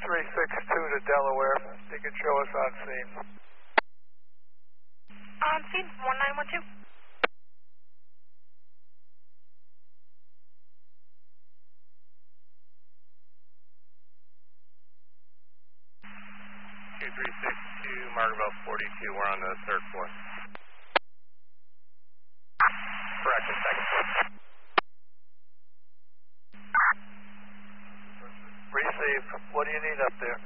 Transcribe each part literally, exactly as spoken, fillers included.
three six two to Delaware. You can show us on scene. On scene, one nine one two. two three six two, Margaret forty-two, we're on the third floor. Correction, second floor. Receive. What do you need up there?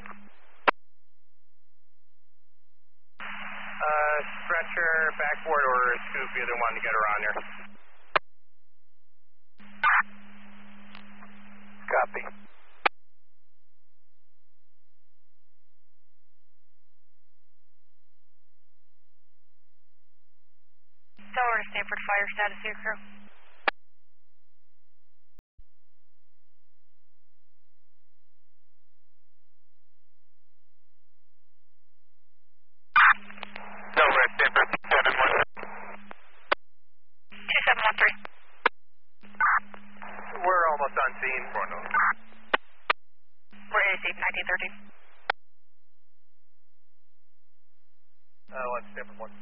Uh, stretcher, backboard, or a scoop, either one to get her on here. Copy. Delaware Stanford fire status here, crew. Delaware Stanford seven one two seven one three. We're almost on scene. We're A C nineteen thirteen. Uh, one Stanford one.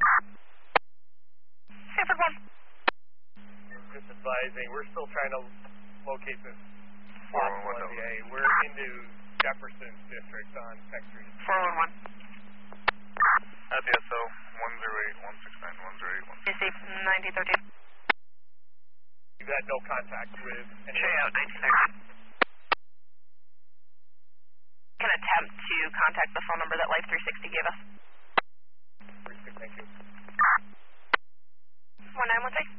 Stanford one. Just advising, we're still trying to locate this possible N V A. We're into Jefferson's district on Tech Street. four one one. At the S O one zero eight one six nine one zero eight one. A C nineteen thirteen. You've had no contact with anyone? Check out nineteen thirteen. Can attempt to contact the phone number that Life three sixty gave us. Thank you. one nine one three.